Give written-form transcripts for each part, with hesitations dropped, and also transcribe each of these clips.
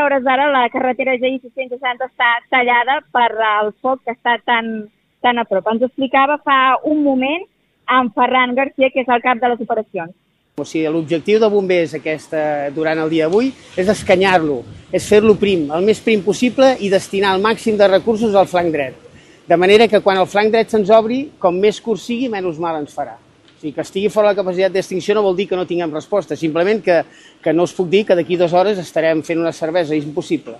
a hores d'ara la carretera GI 660 està tallada per el foc que està tan a prop. Ens ho explicava fa un moment en Ferran Garcia, que és el cap de les operacions. O sigui, l'objectiu de bombers durant el dia d'avui és escanyar-lo, és fer-lo prim, el més prim possible i destinar el màxim de recursos al flanc dret. De manera que quan el flanc dret se'ns obri, com més curt sigui, menys mal ens farà. O sigui, que estigui fora la capacitat d'extinció no vol dir que no tinguem resposta, simplement que no us puc dir que d'aquí 2 hores estarem fent una cervesa, és impossible.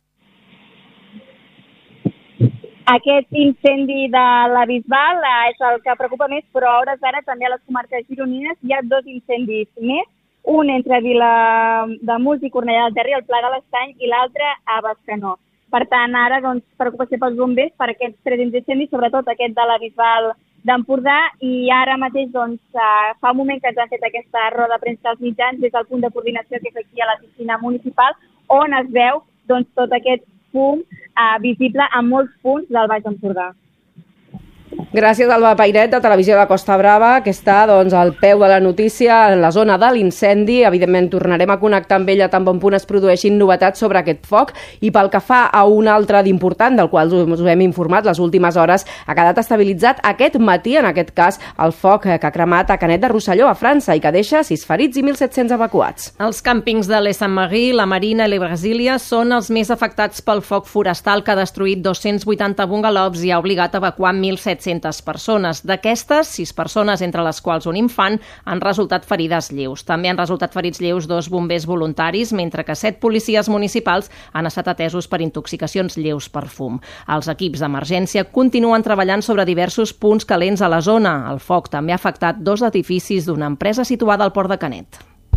Aquest incendi de la Bisbal és el que preocupa més, però a hores d'ara també a les comarques gironines hi ha 2 incendis més, un entre Vilademuls i Cornellà del Terri, al Pla de l'Estany, i l'altre a Bescanó. Per tant, ara preocupació pels bombers per aquests 3 incendis, sobretot aquest de la Bisbal d'Empordà, i ara mateix fa un moment que ens han fet aquesta roda de premsa als mitjans des del punt de coordinació que és aquí a la piscina municipal, on es veu tot aquest fum visible en molts punts del Baix Empordà. Gràcies, Alba Pairet, de Televisió de Costa Brava, que està al peu de la notícia en la zona de l'incendi. Evidentment, tornarem a connectar amb ella tan bon punt es produeixin novetats sobre aquest foc. I pel que fa a un altre d'important, del qual us hem informat les últimes hores, ha quedat estabilitzat aquest matí, en aquest cas, el foc que ha cremat a Canet de Rosselló, a França, i que deixa 6 ferits i 1.700 evacuats. Els càmpings de Les Saint-Marie, la Marina i la Brasília són els més afectats pel foc forestal que ha destruït 280 bungalows i ha obligat a evacuar 1.700 persones. D'aquestes, 6 persones, entre les quals un infant, han resultat ferides lleus. També han resultat ferits lleus 2 bombers voluntaris, mentre que 7 policies municipals han estat atesos per intoxicacions lleus per fum. Els equips d'emergència continuen treballant sobre diversos punts calents a la zona. El foc també ha afectat 2 edificis d'una empresa situada al Port de Canet.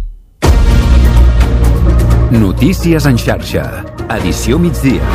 Notícies en xarxa. Edició migdia.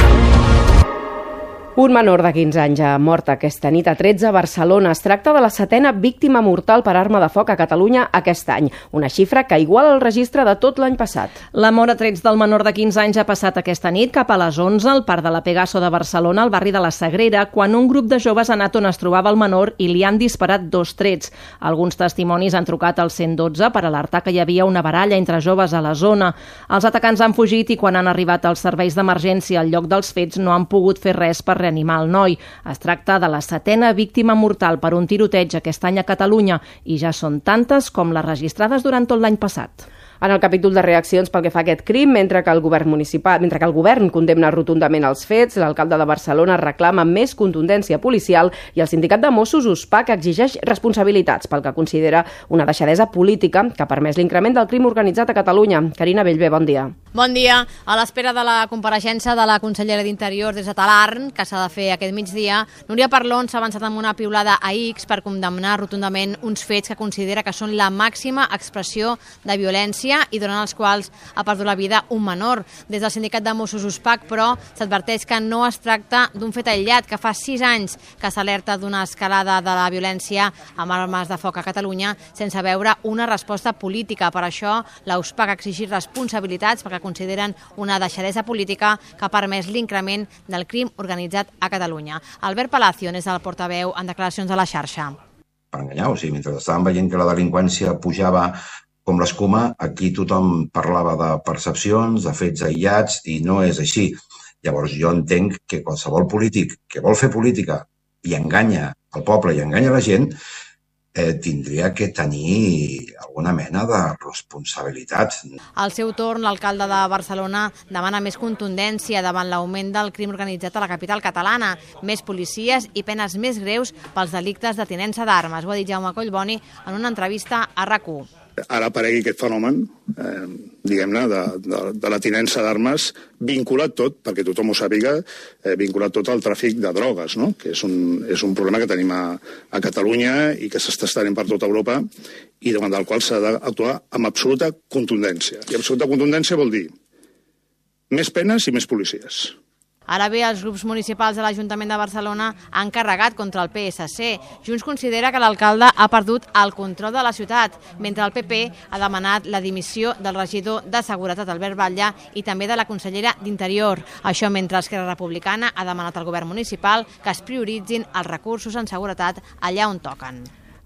Un menor de 15 anys ha mort aquesta nit a 13 a Barcelona. Es tracta de la 7a víctima mortal per arma de foc a Catalunya aquest any, una xifra que iguala el registre de tot l'any passat. La mort a trets del menor de 15 anys ha passat aquesta nit cap a les 11 al Parc de la Pegaso de Barcelona, al barri de la Sagrera, quan un grup de joves ha anat on es trobava el menor i li han disparat 2 trets. Alguns testimonis han trucat al 112 per alertar que hi havia una baralla entre joves a la zona. Els atacants han fugit i quan han arribat els serveis d'emergència al lloc dels fets no han pogut fer res per reanimar el noi. Es tracta de la 7a víctima mortal per un tiroteig aquest any a Catalunya i ja són tantes com les registrades durant tot l'any passat. En el capítol de reaccions pel que fa a aquest crim, mentre que el govern condemna rotundament els fets, l'alcalde de Barcelona reclama més contundència policial i el sindicat de Mossos USPAC exigeix responsabilitats pel que considera una deixadesa política que ha permès l'increment del crim organitzat a Catalunya. Carina Bellver, bon dia. Bon dia. A l'espera de la compareixença de la consellera d'Interior des de Talarn, que s'ha de fer aquest migdia, Núria Parlon s'ha avançat amb una piulada a X per condemnar rotundament uns fets que considera que són la màxima expressió de violència i durant els quals ha perdut la vida un menor. Des del sindicat de Mossos USPAC, però, s'adverteix que no es tracta d'un fet aïllat, que fa 6 anys que s'alerta d'una escalada de la violència amb armes de foc a Catalunya sense veure una resposta política. Per això, la USPAC ha exigit responsabilitats perquè consideren una deixadesa política que ha permès l'increment del crim organitzat a Catalunya. Albert Palacio és el portaveu en declaracions a la xarxa. Per enganyar, mentre estàvem veient que la delinqüència pujava com l'escuma, aquí tothom parlava de percepcions, de fets aïllats, i no és així. Llavors jo entenc que qualsevol polític que vol fer política i enganya el poble i enganya la gent, tindria que tenir alguna mena de responsabilitat. Al seu torn, l'alcalde de Barcelona demana més contundència davant l'augment del crim organitzat a la capital catalana, més policies i penes més greus pels delictes de tinença d'armes. Ho ha dit Jaume Collboni en una entrevista a RAC1. Ara aparegui aquest fenomen, diguem-ne, de la tinença d'armes, vinculat tot, perquè tothom ho sàpiga, vinculat tot al tràfic de drogues, no? Que és un problema que tenim a Catalunya i que s'està estenent per tota Europa i davant del qual s'ha d'actuar amb absoluta contundència. I absoluta contundència vol dir més penes i més policies. Ara bé, els grups municipals de l'Ajuntament de Barcelona han carregat contra el PSC. Junts considera que l'alcalde ha perdut el control de la ciutat, mentre el PP ha demanat la dimissió del regidor de Seguretat, Albert Batlle, i també de la consellera d'Interior. Això mentre Esquerra Republicana ha demanat al govern municipal que es prioritzin els recursos en seguretat allà on toquen.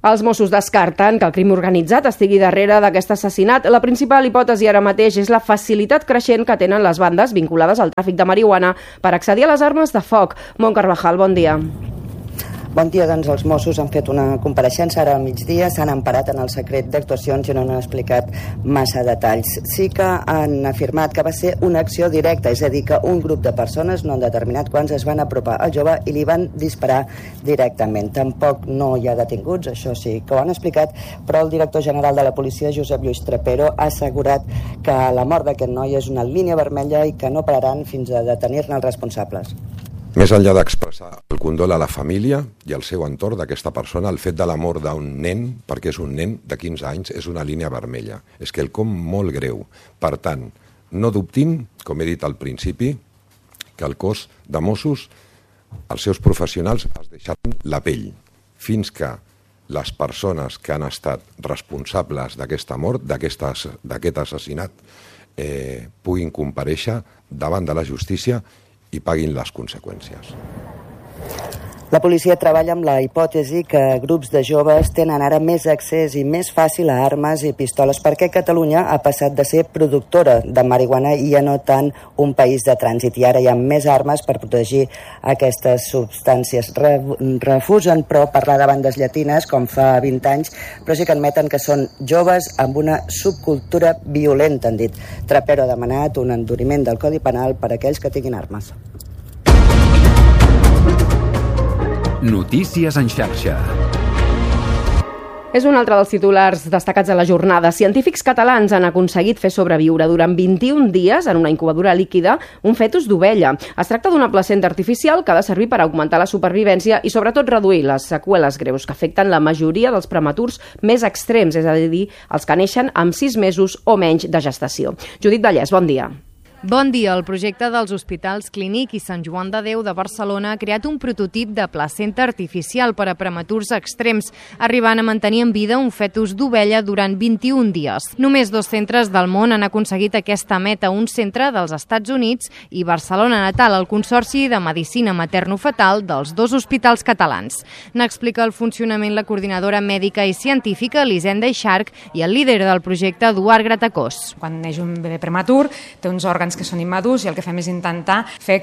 Els Mossos descarten que el crim organitzat estigui darrere d'aquest assassinat. La principal hipòtesi ara mateix és la facilitat creixent que tenen les bandes vinculades al tràfic de marihuana per accedir a les armes de foc. Mont Carvajal, bon dia. Bon dia, doncs els Mossos han fet una compareixença ara al migdia, s'han emparat en el secret d'actuacions i no han explicat massa detalls. Sí que han afirmat que va ser una acció directa, és a dir, que un grup de persones, no han determinat quants, es van apropar al jove i li van disparar directament. Tampoc no hi ha detinguts, això sí que ho han explicat, però el director general de la policia, Josep Lluís Trapero, ha assegurat que la mort d'aquest noi és una línia vermella i que no pararan fins a detenir-ne els responsables. Més enllà d'expressar el condol a la família i al seu entorn d'aquesta persona, el fet de la mort d'un nen, perquè és un nen de 15 anys, és una línia vermella. És quelcom molt greu. Per tant, no dubtin, com he dit al principi, que el cos de Mossos, els seus professionals, es deixaran la pell fins que les persones que han estat responsables d'aquesta mort, d'aquest assassinat, puguin comparèixer davant de la justícia i paguin les conseqüències. La policia treballa amb la hipòtesi que grups de joves tenen ara més accés i més fàcil a armes i pistoles perquè Catalunya ha passat de ser productora de marihuana i ja no tant un país de trànsit. I ara hi ha més armes per protegir aquestes substàncies. Refusen, però, parlar de bandes llatines com fa 20 anys, però sí que admeten que són joves amb una subcultura violenta, han dit. Trapero ha demanat un enduriment del Codi Penal per a aquells que tinguin armes. Notícies en xarxa. És un altre dels titulars destacats de la jornada. Científics catalans han aconseguit fer sobreviure durant 21 dies en una incubadora líquida un fetus d'ovella. Es tracta d'una placenta artificial que ha de servir per augmentar la supervivència i sobretot reduir les seqüeles greus que afecten la majoria dels prematurs més extrems, és a dir, els que neixen amb 6 mesos o menys de gestació. Judit Vallès, bon dia. Bon dia. El projecte dels Hospitals Clínic i Sant Joan de Déu de Barcelona ha creat un prototip de placenta artificial per a prematurs extrems, arribant a mantenir en vida un fetus d'ovella durant 21 dies. Només 2 centres del món han aconseguit aquesta meta, un centre dels Estats Units i Barcelona Natal, el Consorci de Medicina Materno-Fetal dels 2 hospitals catalans. N'explica el funcionament la coordinadora mèdica i científica Elisenda Ixarc i el líder del projecte Eduard Gratacós. Quan neix un bebè prematur, té uns òrgans que són immadurs i el que fem és intentar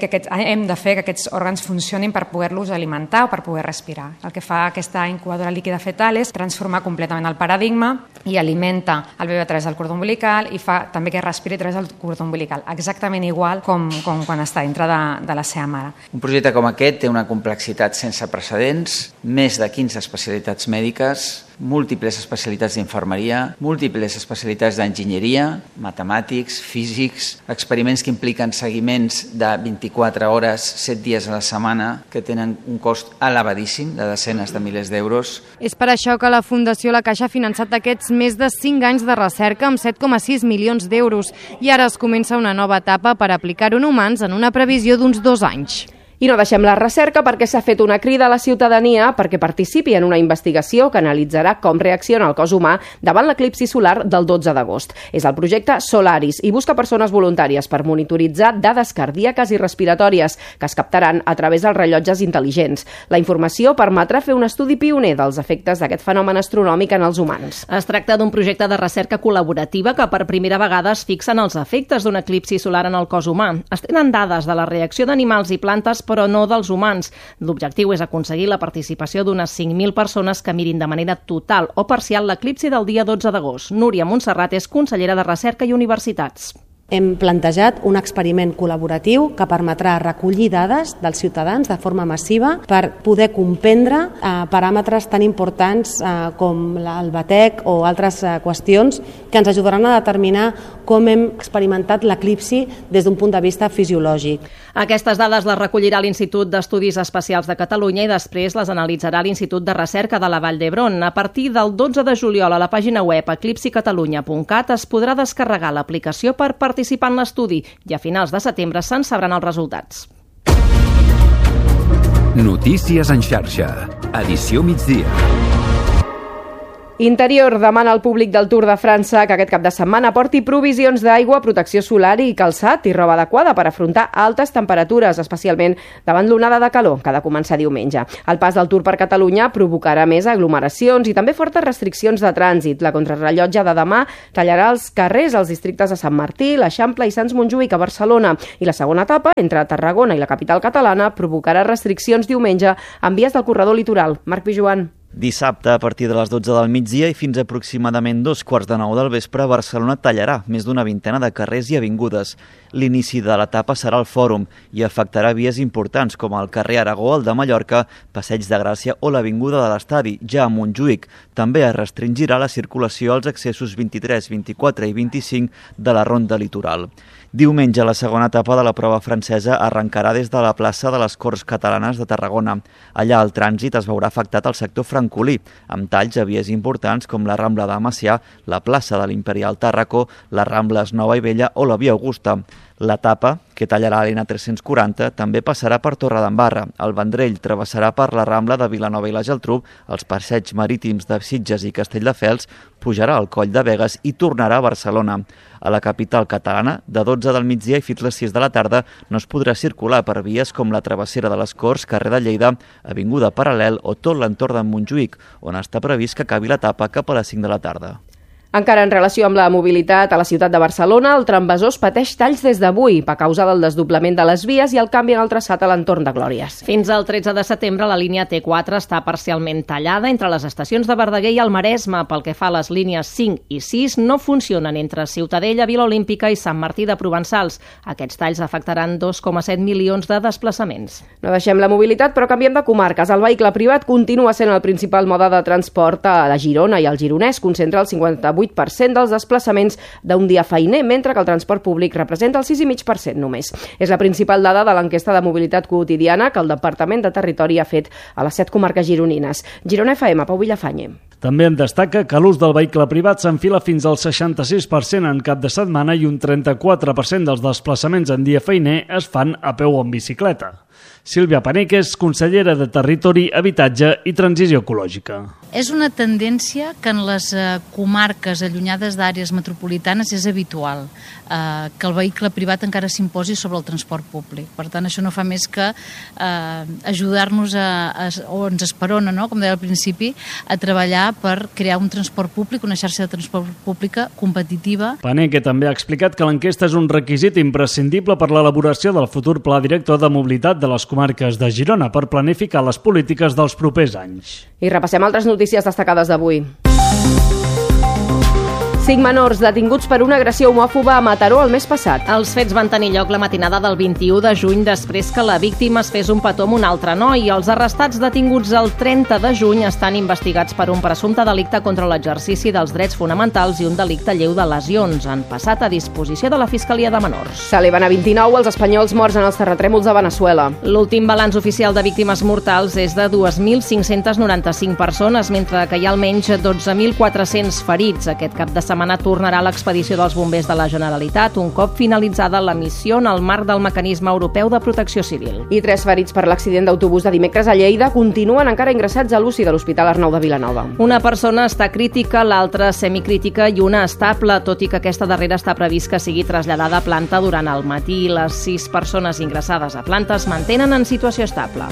hem de fer que aquests òrgans funcionin per poder-los alimentar o per poder respirar. El que fa aquesta incubadora líquida fetal és transformar completament el paradigma i alimenta el bebè a través del cordó umbilical i fa també que respiri a través del cordó umbilical, exactament igual com quan està dintre de la seva mare. Un projecte com aquest té una complexitat sense precedents, més de 15 especialitats mèdiques, múltiples especialitats d'infermeria, múltiples especialitats d'enginyeria, matemàtics, físics, experiments que impliquen seguiments de 24 hores, 7 dies a la setmana, que tenen un cost elevadíssim de desenes de milers d'euros. És per això que la Fundació La Caixa ha finançat aquests més de 5 anys de recerca amb 7,6 milions d'euros i ara es comença una nova etapa per aplicar-ho en humans en una previsió d'uns 2 anys. I no deixem la recerca perquè s'ha fet una crida a la ciutadania perquè participi en una investigació que analitzarà com reacciona el cos humà davant l'eclipsi solar del 12 d'agost. És el projecte Solaris i busca persones voluntàries per monitoritzar dades cardíaques i respiratòries que es captaran a través dels rellotges intel·ligents. La informació permetrà fer un estudi pioner dels efectes d'aquest fenomen astronòmic en els humans. Es tracta d'un projecte de recerca col·laborativa que per primera vegada es fixen els efectes d'un eclipsi solar en el cos humà. Es tenen dades de la reacció d'animals i plantes però no dels humans. L'objectiu és aconseguir la participació d'unes 5.000 persones que mirin de manera total o parcial l'eclipsi del dia 12 d'agost. Núria Montserrat és consellera de Recerca i Universitats. Hem plantejat un experiment col·laboratiu que permetrà recollir dades dels ciutadans de forma massiva per poder comprendre paràmetres tan importants com el batec o altres qüestions que ens ajudaran a determinar com hem experimentat l'eclipsi des d'un punt de vista fisiològic. Aquestes dades les recollirà l'Institut d'Estudis Espacials de Catalunya i després les analitzarà l'Institut de Recerca de la Vall d'Hebron. A partir del 12 de juliol a la pàgina web eclipsicatalunya.cat es podrà descarregar l'aplicació per participar en l'estudi i a finals de setembre se'n sabran els resultats. Notícies en xarxa. Edició migdia. Interior demana al públic del Tour de França que aquest cap de setmana porti provisions d'aigua, protecció solar i calçat i roba adequada per afrontar altes temperatures, especialment davant l'onada de calor que ha de començar diumenge. El pas del Tour per Catalunya provocarà més aglomeracions i també fortes restriccions de trànsit. La contrarrellotge de demà tallarà els carrers als districtes de Sant Martí, l'Eixample i Sants Montjuïc a Barcelona. I la segona etapa, entre Tarragona i la capital catalana, provocarà restriccions diumenge en vies del corredor litoral. Marc Pijuan. Dissabte, a partir de les 12 del migdia i fins aproximadament 8:45 del vespre, Barcelona tallarà més d'una vintena de carrers i avingudes. L'inici de l'etapa serà al Fòrum i afectarà vies importants com el carrer Aragó, el de Mallorca, Passeig de Gràcia o l'Avinguda de l'Estadi, ja a Montjuïc. També es restringirà la circulació als accessos 23, 24 i 25 de la Ronda Litoral. Diumenge, la segona etapa de la prova francesa arrencarà des de la plaça de les Corts Catalanes de Tarragona. Allà el trànsit es veurà afectat al sector francolí, amb talls a vies importants com la Rambla de Macià, la plaça de l'Imperial Tàrraco, la Rambla Nova i Vella o la Via Augusta. L'etapa, que tallarà l'N340, també passarà per Torredembarra. El Vendrell travessarà per la Rambla de Vilanova i la Geltrú, els passeigs marítims de Sitges i Castelldefels, pujarà al Coll de Begues i tornarà a Barcelona. A la capital catalana, de 12 del migdia i fins les 6 de la tarda, no es podrà circular per vies com la Travessera de les Corts, carrer de Lleida, Avinguda Paral·lel o tot l'entorn de Montjuïc, on està previst que acabi l'etapa cap a les 5 de la tarda. Encara en relació amb la mobilitat a la ciutat de Barcelona, el tramvesós pateix talls des d'avui a causa del desdoblament de les vies i el canvi en el traçat a l'entorn de Glòries. Fins al 13 de setembre, la línia T4 està parcialment tallada entre les estacions de Verdaguer i el Maresme. Pel que fa a les línies 5 i 6, no funcionen entre Ciutadella, Vila Olímpica i Sant Martí de Provençals. Aquests talls afectaran 2,7 milions de desplaçaments. No deixem la mobilitat, però canviem de comarques. El vehicle privat continua sent el principal mode de transport a la Girona i el gironès concentra el 58% dels desplaçaments d'un dia feiner, mentre que el transport públic representa el 6,5% només. És la principal dada de l'enquesta de mobilitat quotidiana que el Departament de Territori ha fet a les 7 comarques gironines. Girona FM, Pau Villafañe. També en destaca que l'ús del vehicle privat s'enfila fins al 66% en cap de setmana i un 34% dels desplaçaments en dia feiner es fan a peu o en bicicleta. Sílvia Paneques, consellera de Territori, Habitatge i Transició Ecològica. És una tendència que en les comarques allunyades d'àrees metropolitanes és habitual que el vehicle privat encara s'imposi sobre el transport públic. Per tant, això no fa més que ajudar-nos o ens esperona, no? Com deia al principi, a treballar per crear un transport públic, una xarxa de transport pública competitiva. Paneque també ha explicat que l'enquesta és un requisit imprescindible per l'elaboració del futur Pla Director de Mobilitat de les comarques de Girona per planificar les polítiques dels propers anys. I repassem altres notícies destacades d'avui. 5 menors detinguts per una agressió homòfoba a Mataró el mes passat. Els fets van tenir lloc la matinada del 21 de juny després que la víctima es fes un petó amb un altre noi. Els arrestats detinguts el 30 de juny estan investigats per un presumpte delicte contra l'exercici dels drets fonamentals i un delicte lleu de lesions. Han passat a disposició de la Fiscalia de Menors. S'eleven a 29 els espanyols morts en els terratrèmols de Veneçuela. L'últim balanç oficial de víctimes mortals és de 2.595 persones, mentre que hi ha almenys 12.400 ferits. Aquest cap de setmana tornarà l'expedició dels bombers de la Generalitat un cop finalitzada la missió en el marc del Mecanisme Europeu de Protecció Civil. I 3 ferits per l'accident d'autobús de dimecres a Lleida continuen encara ingressats a l'UCI de l'Hospital Arnau de Vilanova. Una persona està crítica, l'altra semicrítica i una estable, tot i que aquesta darrera està previst que sigui traslladada a planta durant el matí. Les 6 persones ingressades a planta es mantenen en situació estable.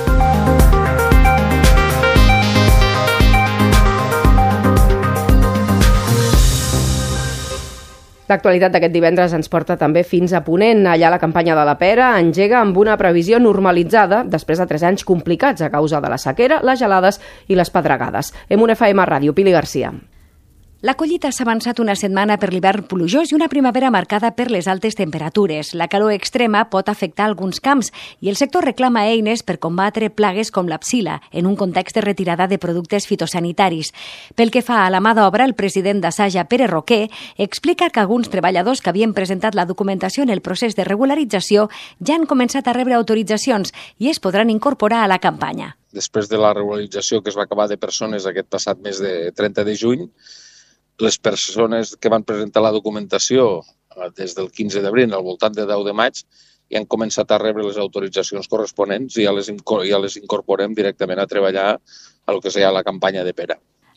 L'actualitat d'aquest divendres ens porta també fins a Ponent. Allà la campanya de la pera engega amb una previsió normalitzada després de 3 anys complicats a causa de la sequera, les gelades i les pedregades. En FM Ràdio, Pili Garcia. La collita s'ha avançat una setmana per l'hivern plujós i una primavera marcada per les altes temperatures. La calor extrema pot afectar alguns camps i el sector reclama eines per combatre plagues com la psila, en un context de retirada de productes fitosanitaris. Pel que fa a la mà d'obra, el president d'Assaja, Pere Roquer, explica que alguns treballadors que havien presentat la documentació en el procés de regularització ja han començat a rebre autoritzacions i es podran incorporar a la campanya. Després de la regularització que es va acabar de persones aquest passat mes de 30 de juny, les persones que van presentar la documentació des del 15 d'abril al voltant de 10 de maig ja han començat a rebre les autoritzacions corresponents i ja les incorporem directament a treballar a lo que seria la campanya de pera.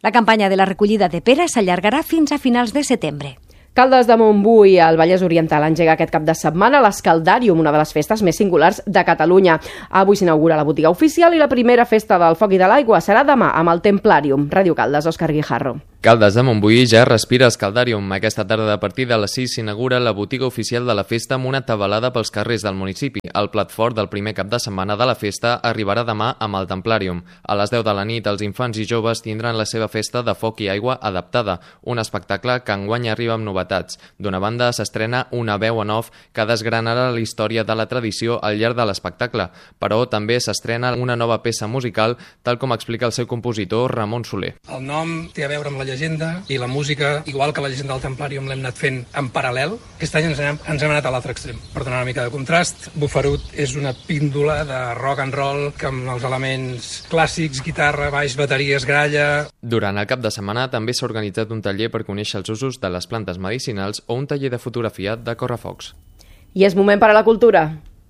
La campanya de la recollida de peres s'allargarà fins a finals de setembre. Caldes de Montbui, al Vallès Oriental, engega aquest cap de setmana l'Escaldàrium, una de les festes més singulars de Catalunya. Avui s'inaugura la botiga oficial i la primera festa del foc i de l'aigua serà demà amb el Templàrium. Ràdio Caldes, Òscar Guijarro. Caldes de Montbui ja respira Escaldàrium. Aquesta tarda, a partir de les 6, s'inaugura la botiga oficial de la festa amb una tabalada pels carrers del municipi. El plat fort del primer cap de setmana de la festa arribarà demà amb el Templàrium. A les 10 de la nit, els infants i joves tindran la seva festa de foc i aigua adaptada, un espectacle que enguany arriba amb novetats. D'una banda, s'estrena una veu en off que desgranarà la història de la tradició al llarg de l'espectacle, però també s'estrena una nova peça musical, tal com explica el seu compositor Ramon Soler. El nom té a veure amb la llegenda i la música, igual que la llegenda del Templàrium, l'hem anat fent en paral·lel. Aquest any ens hem anat a l'altre extrem, per donar una mica de contrast. Bufarut és una píndola de rock and roll que amb els elements clàssics, guitarra, baix, bateries, gralla. Durant el cap de setmana també s'ha organitzat un taller per conèixer els usos de les plantes medicinals o un taller de fotografia de correfocs. I és moment per a la cultura.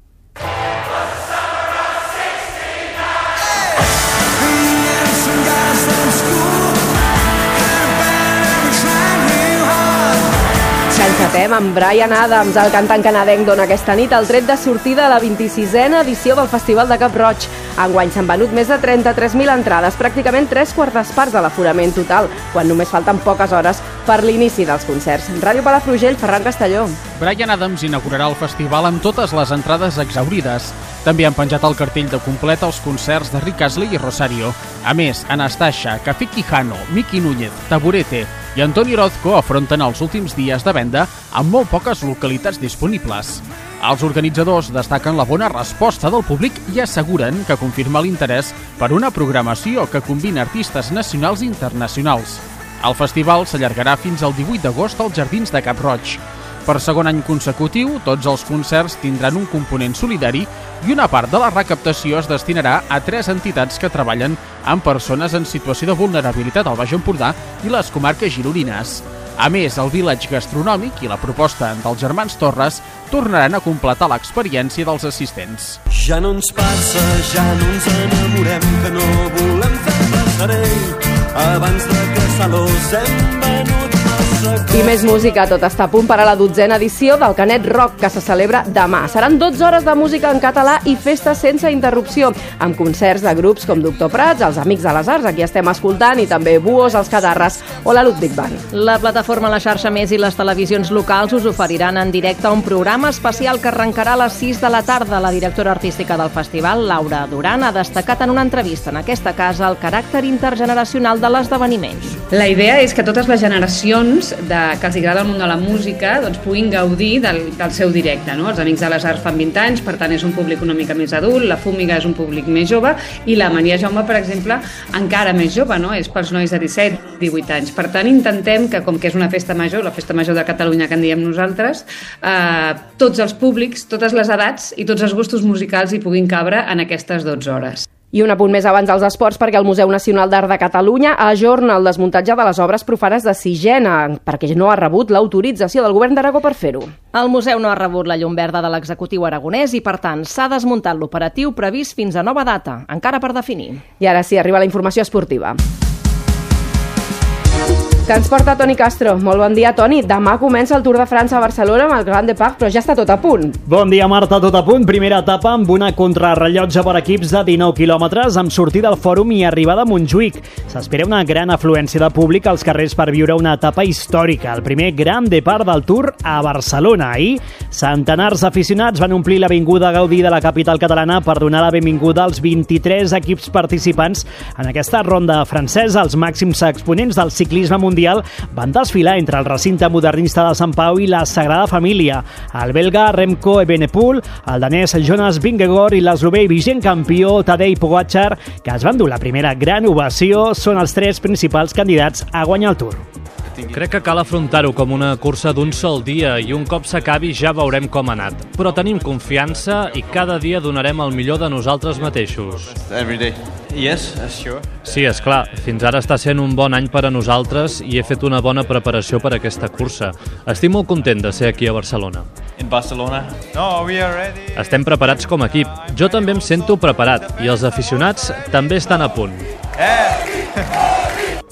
Encetem amb Bryan Adams, el cantant canadenc dona aquesta nit el tret de sortida a la 26a edició del Festival de Cap Roig. Enguany s'han venut més de 33.000 entrades, pràcticament 3/4 parts de l'aforament total, quan només falten poques hores per l'inici dels concerts. Ràdio Palafrugell, Ferran Castelló. Bryan Adams inaugurarà el festival amb totes les entrades exaurides. També han penjat el cartell de complet els concerts de Rick Astley i Rosario. A més, Anastasia, Café Quijano, Miki Núñez, Taburete i Antoni Orozco afronten els últims dies de venda amb molt poques localitats disponibles. Els organitzadors destaquen la bona resposta del públic i asseguren que confirma l'interès per una programació que combina artistes nacionals i internacionals. El festival s'allargarà fins al 18 d'agost als Jardins de Cap Roig. Per segon any consecutiu, tots els concerts tindran un component solidari i una part de la recaptació es destinarà a 3 entitats que treballen amb persones en situació de vulnerabilitat al Baix Empordà i les comarques gironines. A més, el village gastronòmic i la proposta dels germans Torres tornaran a completar l'experiència dels assistents. Ja no ens passa, ja no ens enamorem, que no volem fer passarell. Abans de caçar-los hem venut massa. I més música, tot està a punt per a la 12a edició del Canet Rock, que se celebra demà. Seran 12 hores de música en català i festes sense interrupció, amb concerts de grups com Doctor Prats, els Amics de les Arts, aquí estem escoltant, i també Buos, els Catarres o la Ludwig Band. La plataforma La Xarxa Més i les televisions locals us oferiran en directe un programa especial que arrencarà a les 6 de la tarda. La directora artística del festival, Laura Duran, ha destacat en una entrevista en aquesta casa el caràcter intergeneracional de l'esdeveniment. La idea és que totes les generacions que els agrada el món de la música doncs, puguin gaudir del seu directe. No? Els Amics de les Arts fan 20 anys, per tant és un públic una mica més adult, la Fúmiga és un públic més jove i la Maria Jaume, per exemple, encara més jove, no? És pels nois de 17-18 anys. Per tant, intentem que, com que és una festa major, la festa major de Catalunya que en diem nosaltres, tots els públics, totes les edats i tots els gustos musicals hi puguin cabre en aquestes 12 hores. I un apunt més abans dels esports, perquè el Museu Nacional d'Art de Catalunya ajorna el desmuntatge de les obres profanes de Sigena, perquè no ha rebut l'autorització del Govern d'Aragó per fer-ho. El museu no ha rebut la llum verda de l'executiu aragonès i, per tant, s'ha desmuntat l'operatiu previst fins a nova data, encara per definir. I ara sí, arriba la informació esportiva. Que ens porta Toni Castro. Molt bon dia, Toni. Demà comença el Tour de França a Barcelona amb el Grand Depart, però ja està tot a punt. Bon dia, Marta, tot a punt. Primera etapa amb una contrarrellotge per equips de 19 quilòmetres amb sortida al Fòrum i arribada a Montjuïc. S'espera una gran afluència de públic als carrers per viure una etapa històrica, el primer Grand Depart del Tour a Barcelona. Ahir, centenars d'aficionats van omplir l'avinguda Gaudí de la capital catalana per donar la benvinguda als 23 equips participants en aquesta ronda francesa. Els màxims exponents del ciclisme mundial van desfilar entre el recinte modernista de Sant Pau i la Sagrada Família. El belga Remco Evenepoel, el danès Jonas Vingegaard i l'eslovè vigent campió Tadej Pogačar, que es van dur la primera gran ovació, són els 3 principals candidats a guanyar el Tour. Crec que cal afrontar-ho com una cursa d'un sol dia i un cop s'acabi ja veurem com ha anat. Però tenim confiança i cada dia donarem el millor de nosaltres mateixos. Sí, és clar. Fins ara està sent un bon any per a nosaltres i he fet una bona preparació per a aquesta cursa. Estic molt content de ser aquí a Barcelona. Estem preparats com a equip. Jo també em sento preparat i els aficionats també estan a punt.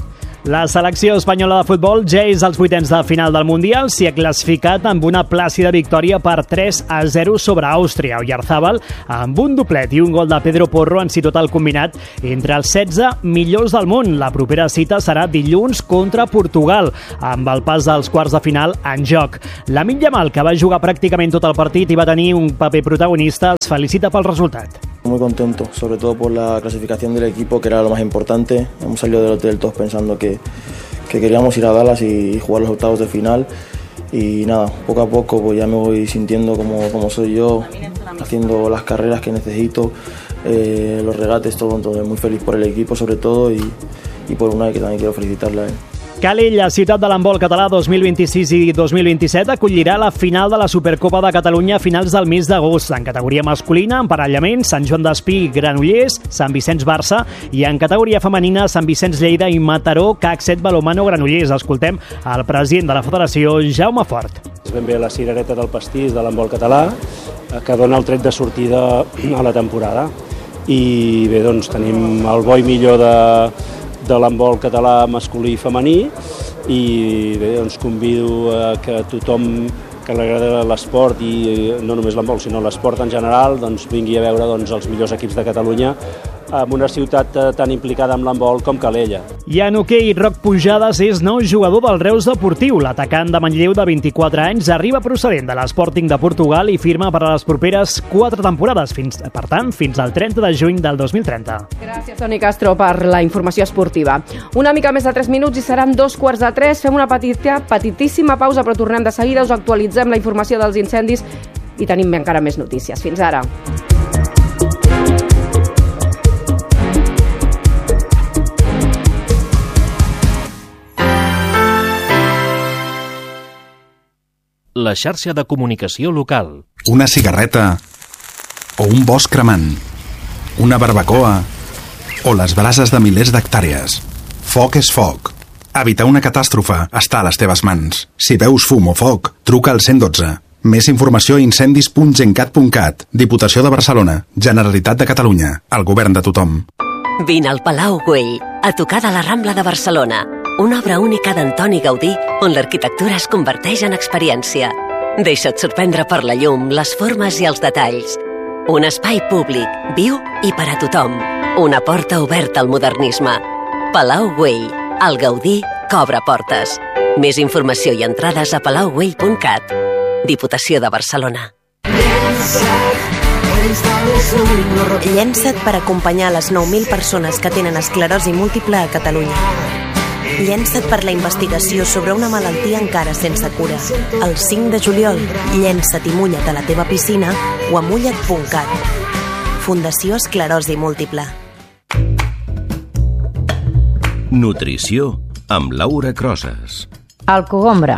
La selecció espanyola de futbol ja és als vuitens de final del Mundial. S'hi ha classificat amb una plàcida victòria per 3-0 sobre Àustria. Oyarzábal, amb un doblet i un gol de Pedro Porro, han situat el combinat entre els 16 millors del món. La propera cita serà dilluns contra Portugal, amb el pas dels quarts de final en joc. Lamine Yamal, que va jugar pràcticament tot el partit i va tenir un paper protagonista, els felicita pel resultat. Muy contento, sobre todo por la clasificación del equipo, que era lo más importante. Hemos salido del hotel todos pensando que queríamos ir a Dallas y jugar los octavos de final. Y nada, poco a poco pues ya me voy sintiendo como soy yo, haciendo las carreras que necesito, los regates, todo. Entonces muy feliz por el equipo sobre todo y por Unai, que también quiero felicitarle a él. Calella, ciutat de l'handbol català 2026 i 2027, acollirà la final de la Supercopa de Catalunya a finals del mes d'agost. En categoria masculina, emparellament, Sant Joan d'Espí, Granollers, Sant Vicenç, Barça, i en categoria femenina, Sant Vicenç, Lleida i Mataró, CAC 7, Balomano, Granollers. Escoltem el president de la federació, Jaume Fort. És ben bé la cirereta del pastís de l'handbol català, que dona el tret de sortida a la temporada. I bé, doncs tenim el bo i millor de l'handbol català masculí i femení, i bé, doncs convido a que tothom que li agrada l'esport, i no només l'handbol sinó l'esport en general, doncs vingui a veure els millors equips de Catalunya en una ciutat tan implicada amb l'handbol com Calella. I en hoquei, Roc Pujades és nou jugador del Reus Deportiu. L'atacant de Manlleu, de 24 anys, arriba procedent de l'Sporting de Portugal i firma per a les properes 4 temporades, per tant, fins al 30 de juny del 2030. Gràcies, Toni Castro, per la informació esportiva. Una mica més de 3 minuts i seran 2:45. Fem una petitíssima pausa, però tornem de seguida. Us actualitzem la informació dels incendis i tenim encara més notícies. Fins ara. La xarxa de comunicació local. Una cigarreta o un bosc cremant, una barbacoa o les brases de milers d'hectàrees. Foc és foc. Evitar una catàstrofe està a les teves mans. Si veus fum o foc, truca al 112. Més informació a incendis.gencat.cat. Diputació de Barcelona, Generalitat de Catalunya, el govern de tothom. Vine al Palau Güell, a tocar de la Rambla de Barcelona. Una obra única d'Antoni Gaudí, on l'arquitectura es converteix en experiència. Deixa't sorprendre per la llum, les formes i els detalls. Un espai públic, viu i per a tothom. Una porta oberta al modernisme. Palau Güell, el Gaudí que obre portes. Més informació i entrades a palaugüell.cat. Diputació de Barcelona. Llença't per acompanyar les 9.000 persones que tenen esclerosi múltiple a Catalunya. Llença't per la investigació sobre una malaltia encara sense cura. El 5 de juliol, llença't i mulla't a la teva piscina o a mulla't.cat. Fundació Esclerosi Múltiple. Nutrició amb Laura Crosas. El cogombre.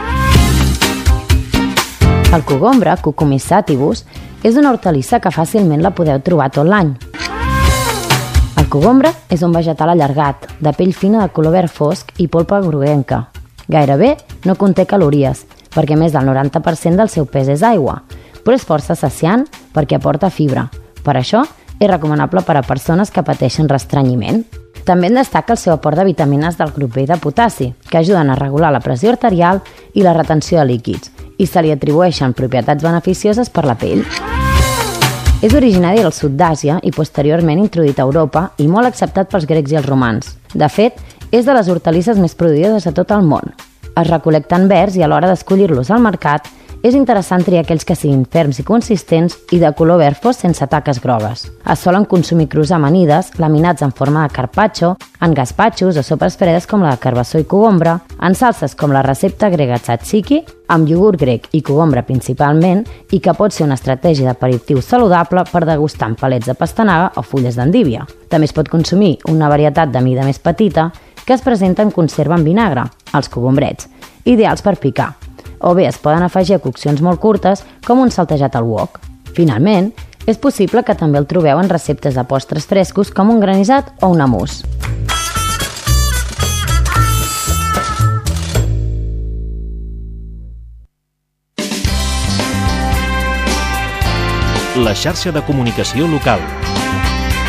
El cogombre, Cucumis sativus, és una hortalissa que fàcilment la podeu trobar tot l'any. El cogombre és un vegetal allargat, de pell fina de color verd fosc i polpa groguenca. Gairebé no conté calories, perquè més del 90% del seu pes és aigua, però és força saciant perquè aporta fibra. Per això, és recomanable per a persones que pateixen restrenyiment. També en destaca el seu aport de vitamines del grup B i de potassi, que ajuden a regular la pressió arterial i la retenció de líquids, i se li atribueixen propietats beneficioses per la pell. És originari del sud d'Àsia i posteriorment introduït a Europa i molt acceptat pels grecs i els romans. De fet, és de les hortalisses més produïdes a tot el món. Es recol·lecten verds i a l'hora d'escollir-los al mercat és interessant triar aquells que siguin ferms i consistents i de color verd fosc sense taques grogues. Es solen consumir crus amanides, laminats en forma de carpaccio, en gaspatxos o sopes fredes com la de carbassó i cogombre, en salses com la recepta grega tzatziki, amb iogurt grec i cogombre principalment, i que pot ser una estratègia d'aperitiu saludable per degustar amb palets de pastanaga o fulles d'endívia. També es pot consumir una varietat de mida més petita que es presenta en conserva en vinagre, els cogombrets, ideals per picar. O bé es poden afegir a coccions molt curtes com un saltejat al wok. Finalment, és possible que també el trobeu en receptes de postres frescos com un granissat o un emús. La xarxa de comunicació local.